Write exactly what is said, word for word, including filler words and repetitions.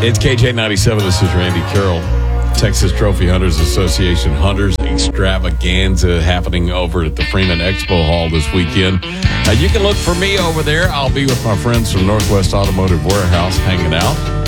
It's K J ninety-seven. This is Randy Carroll. Texas Trophy Hunters Association Hunters Extravaganza happening over at the Freeman Expo Hall this weekend. Uh, you can look for me over there. I'll be with my friends from Northwest Automotive Warehouse hanging out.